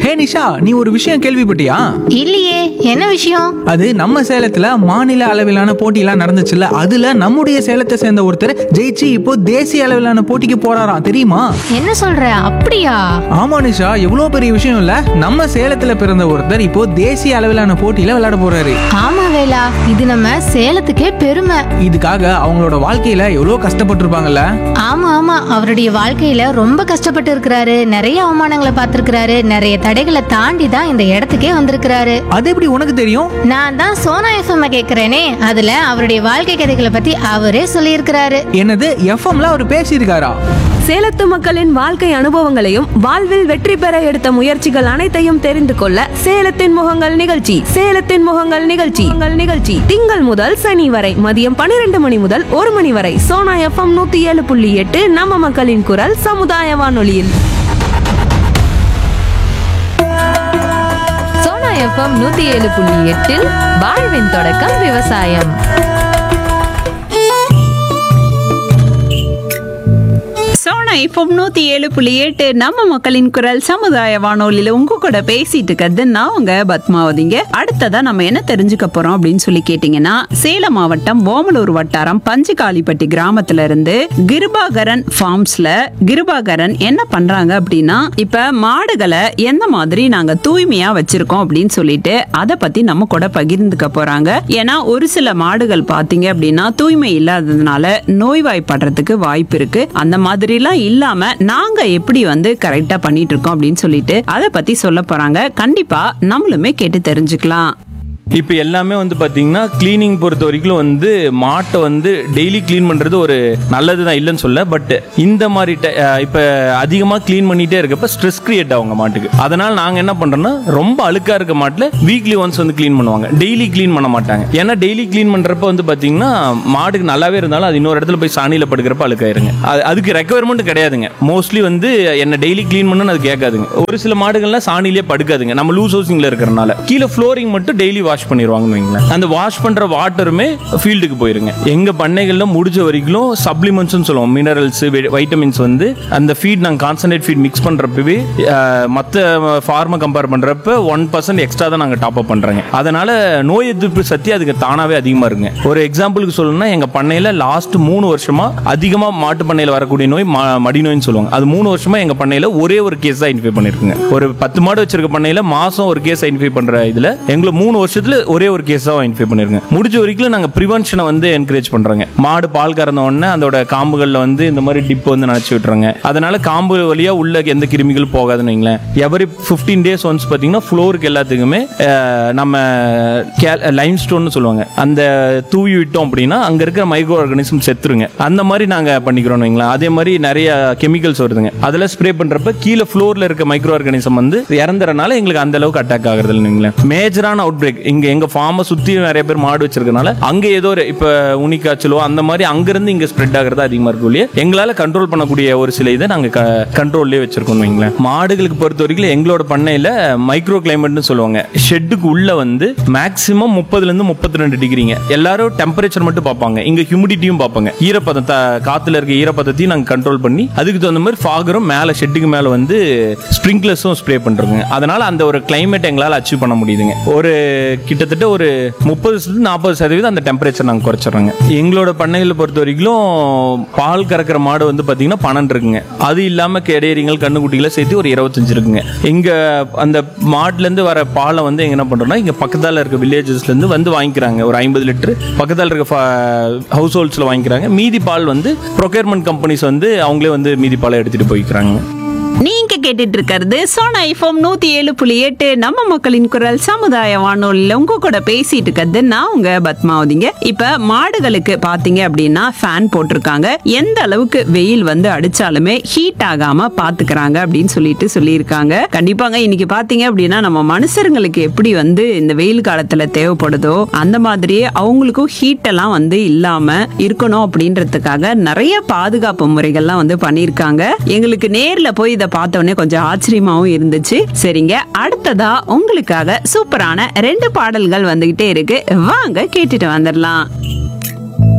ஹே நிஷா, நீ ஒரு விஷயம் கேள்விப்பட்டியா? இல்லையே, என்ன விஷயம்? அது நம்ம சேலத்துல மாநில அளவிலான போட்டியெல்லாம் நடந்துச்சுல்ல, அதுல நம்முடைய சேலத்தை சேர்ந்த ஒருத்தர் ஜெயிச்சு இப்போ தேசிய அளவிலான போட்டிக்கு போறாராம், தெரியுமா? என்ன சொல்ற? அப்படியா? ஆமா நிஷா, எவ்வளவு பெரிய விஷயம் இல்ல. நம்ம சேலத்துல பிறந்த ஒருத்தர் இப்போ தேசிய அளவிலான போட்டியில விளையாட போறாரு. ஆமா வேலா, இது நம்ம சேலத்துக்கே பெருமை. இதுக்காக அவங்களோட வாழ்க்கையில எவ்வளவு கஷ்டப்பட்டிருப்பாங்கல்ல. ஆமா ஆமா, அவருடைய வாழ்க்கையில ரொம்ப கஷ்டப்பட்டு இருக்கிறாரு. நிறைய அவமானங்களை பார்த்திருக்கிறாரு. நிறைய தடைகளை தாண்டி தான் இந்த இடத்துக்கே வந்திருக்கிறாரு. அது எப்படி உனக்கு தெரியும்? நான் தான் சோனா எஃப்எம் கேக்குறேனே, அதுல அவருடைய வாழ்க்கை கதைகளை பத்தி அவரே சொல்லியிருக்கிறாரு. என்னது, எஃப்எம்ல அவர் பேசியிருக்காரா? சேலத்து மக்களின் வாழ்க்கை அனுபவங்களையும் வாழ்வில் வெற்றி பெற எடுத்த முயற்சிகள் அனைத்தையும் தெரிந்து கொள்ள சேலத்தின் முகங்கள் நிகழ்ச்சி திங்கள் முதல் சனி வரை மதியம் 12 மணி முதல் 1 மணி வரை சோனா எஃப்எம் 107.8 நம்ம மக்களின் குரல் சமுதாய வானொலியில். சோனா எஃப்எம் 107.8 வாழ்வின் தொடக்கம் விவசாயம். சோனா எஃப்எம் 107.8 நம்ம மக்களின் குரல் சமுதாய வானொலியில உங்க கூட பேசிட்டு இருக்கிறது நான் உங்க பத்மாவதிங்க. அடுத்ததா நம்ம என்ன தெரிஞ்சுக்க போறோம் அப்படின்னு சொல்லி கேட்டீங்கன்னா, சேலம் மாவட்டம் ஓமலூர் வட்டாரம் பஞ்சுகாலிப்பட்டி கிராமத்துல இருந்து கிருபாகரன் ஃபார்ம்ஸ்ல கிருபாகரன் என்ன பண்றாங்க அப்படின்னா, இப்ப மாடுகளை எந்த மாதிரி நாங்க தூய்மையா வச்சிருக்கோம் அப்படின்னு சொல்லிட்டு அதை பத்தி நம்ம கூட பகிர்ந்துக்க போறாங்க. ஏன்னா ஒரு சில மாடுகள் பாத்தீங்க அப்படின்னா தூய்மை இல்லாததுனால நோய்வாய்ப்படுறதுக்கு வாய்ப்பு இருக்கு. அந்த மாதிரி இல்லாம நாங்க எப்படி கரெக்டா பண்ணிட்டு இருக்கோம் அப்படின்னு சொல்லிட்டு அதை பத்தி சொல்ல போறாங்க. கண்டிப்பா நம்மளுமே கேட்டு தெரிஞ்சுக்கலாம். இப்போ எல்லாமே பார்த்தீங்கன்னா கிளீனிங் பொறுத்த வரைக்கும் மாட்டை டெய்லி க்ளீன் பண்ணுறது ஒரு நல்லது தான், இல்லைன்னு சொல்ல. பட் இந்த மாதிரி இப்போ அதிகமாக க்ளீன் பண்ணிகிட்டே இருக்கப்ப ஸ்ட்ரெஸ் கிரியேட் ஆகுங்க மாட்டுக்கு. அதனால் நாங்கள் என்ன பண்ணுறோன்னா, ரொம்ப அழுக்காக இருக்க மாட்டில் வீக்லி ஒன்ஸ் க்ளீன் பண்ணுவாங்க, டெய்லி க்ளீன் பண்ண மாட்டாங்க. ஏன்னா டெய்லி க்ளீன் பண்ணுறப்ப பார்த்தீங்கன்னா மாட்டுக்கு நல்லாவே இருந்தாலும் அது இன்னொரு இடத்துல போய் சாணியில் படுக்கிறப்ப அழுக்காயிருங்க. அதுக்கு ரெக்குவயர்மெண்ட் கிடையாதுங்க. மோஸ்ட்லி என்ன டெய்லி க்ளீன் பண்ணணும்னு அது கேட்காதுங்க. ஒரு சில மாடுகள்லாம் சாணியிலே படுக்காதுங்க, நம்ம லூஸ் ஹவுசிங்கில் இருக்கிறனால. கீழே ஃப்ளோரிங் மட்டும் டெய்லி வாஷ் பண்ணிடுவாங்க. அந்த வாஷ் பண்ற வாட்டருமே ஃபீல்டுக்கு போயிருங்க. எங்க பண்ணைகள்ல முடிஞ்ச வரைக்கும் சப்ளிமெண்ட்ஸ் சொல்லுவோம், மினரல்ஸ், வைட்டமின்ஸ் அந்த ஃபீட் நாங்கள் கான்சன்ட்ரேட் ஃபீட் மிக்ஸ் பண்றப்பவே மற்ற ஃபார்மை கம்பேர் பண்றப்ப 1% எக்ஸ்ட்ரா தான் நாங்கள் டாப் அப் பண்றோங்க. அதனால நோய் எதிர்ப்பு சக்தி அதுக்கு தானாவே அதிகமா இருக்குங்க. ஒரு எக்ஸாம்பிளுக்கு சொல்லணும்னா, எங்க பண்ணையில லாஸ்ட் 3 வருஷமா அதிகமா மாட்டு பண்ணையில வரக்கூடிய நோய் மடி நோய்னு சொல்லுவாங்க. அது 3 வருஷமா எங்க பண்ணையில ஒரே ஒரு கேஸ் தான் ஐடென்டிஃபை பண்ணிருக்குங்க. ஒரு 10 மாடு வச்சிருக்க பண்ணையில மாசம் ஒரு கேஸ் ஐடென்டிஃபை பண்ற இதுல எங்களை 3 வருஷத்துல ஒரே ஒரு கேஸ் தான் ஐடென்டிஃபை பண்ணிருங்க. முடிஞ்ச வரைக்கும் நாங்க பிரிவென்ஷனை என்கரேஜ் பண்றோங்க. மாடு பால் கறந்த உடனே அதோட காம்புகள்ல இந்த மாதிரி டிப் நினைச்சு விட்டுறாங்க. அதனால காம்பு வழியா உள்ள எந்த கிருமிகள் போகாதுன்னு வைங்களேன். எவரி 15 days ஒன்ஸ் பாத்தீங்கன்னா ஃப்ளோருக்கு எல்லாத்துக்குமே நம்ம லைம்ஸ்டோன் சொல்லுவாங்க, அந்த தூவி விட்டோம் அப்படின்னா அங்க இருக்கிற மைக்ரோ ஆர்கானிசம் செத்துருங்க. அந்த மாதிரி நாங்க பண்ணிக்கிறோம் வைங்களேன். அதே மாதிரி நிறைய கெமிக்கல்ஸ் வருதுங்க, அதெல்லாம் ஸ்ப்ரே பண்றப்ப கீழே ஃப்ளோர்ல இருக்க மைக்ரோ ஆர்கானிசம் இறந்துறனால எங்களுக்கு அந்த அளவுக்கு அட்டாக் ஆகுறது இல்லைங்களேன். மேஜரான அவுட் பிரேக் எங்க ஃபார்மை சுத்தி நிறைய பேர் மாடு வச்சிருக்கனால அங்க ஏதோ இப்ப உனிக்காய்ச்சலோ அந்த மாதிரி அங்கிருந்து இங்க ஸ்ப்ரெட் ஆகுறது அதிகமா இருக்கும். எங்களால கண்ட்ரோல் பண்ணக்கூடிய ஒரு சில இதை நாங்க கண்ட்ரோல்லே வச்சிருக்கோம் வைங்களேன். மாடுகளுக்கு பொறுத்த வரைக்கும் எங்களோட பண்ணையில மைக்ரோ கிளைமேட்னு சொல்லுவாங்க. ஷெட்டுக்கு உள்ள மேக்ஸிமம் 30 to 32 டிகிரிங்க. எல்லாரும் டெம்பரேச்சர் மட்டும் பார்ப்பாங்க, இங்க ஹியூமிடிட்டியும் பார்ப்பாங்க. ஈரப்பதத்தை, காத்துல இருக்க ஈரப்பதத்தையும் நாங்க கண்ட்ரோல் பண்ணி அதுக்கு தகுந்த மாதிரி ஃபாகரும் மேல ஷெட்டுக்கு மேல ஸ்ப்ரிங்க்லர்ஸும் ஸ்ப்ரே பண்றோங்க. அதனால அந்த ஒரு கிளைமேட் எங்களால் அச்சீவ் பண்ண முடியுதுங்க. ஒரு கிட்டத்தட்ட ஒரு 30-40% அந்த டெம்பரேச்சர் நாங்கள் குறைச்சிடறோங்க. எங்களோட பண்ணைகளை பொறுத்த வரைக்கும் பால் கறக்கிற மாடு பாத்தீங்கன்னா 12 இருக்குங்க. அது இல்லாம கேடேரிங்கள், கண்ணுக்குட்டிகளை சேர்த்து ஒரு 25 இருக்குங்க. இங்க அந்த மாட்டுல இருந்து வர பாலை எங்க என்ன பண்றோம்னா, இங்க பக்கத்தால இருக்க வில்லேஜஸ்ல இருந்து வாங்கிக்கிறாங்க. ஒரு 50 லிட்டர் பக்கத்தால இருக்க ஹவுஸ் ஹோல்ட்ஸ்ல வாங்கிக்கிறாங்க. மீதி பால் ப்ரொக்யூர்மெண்ட் கம்பெனிஸ் அவங்களே மீதி பாலை எடுத்துட்டு போய்க்கிறாங்க. நீங்க கேட்டுட்டு இருக்கிறது சோனா எஃப்எம் 107.8 நம்ம மக்களின் குரல் சமுதாய வானொலியில உங்க கூட பேசிட்டு இருக்கிறது நான் உங்க பத்மாவதிங்க. இப்ப மாடுகளுக்கு பாத்தீங்க அப்படின்னா ஃபேன் போட்டிருக்காங்க. எந்த அளவுக்கு வெயில் அடிச்சாலுமே ஹீட் ஆகாம பாத்துக்கிறாங்க அப்படின்னு சொல்லியிருக்காங்க. கண்டிப்பாங்க இன்னைக்கு பாத்தீங்க அப்படின்னா நம்ம மனுஷங்களுக்கு எப்படி இந்த வெயில் காலத்துல தேவைப்படுதோ அந்த மாதிரியே அவங்களுக்கும் ஹீட் எல்லாம் இல்லாம இருக்கணும் அப்படின்றதுக்காக நிறைய பாதுகாப்பு முறைகள்லாம் பண்ணியிருக்காங்க. எங்களுக்கு நேர்ல போய் இதை பார்த்த உடனே கொஞ்சம் ஆச்சரியமாவும் இருந்துச்சு. சரிங்க, அடுத்ததா உங்களுக்காக சூப்பரான 2 பாடல்கள் வந்துகிட்டே இருக்கு, வாங்க கேட்டுட்டு வந்துடலாம்.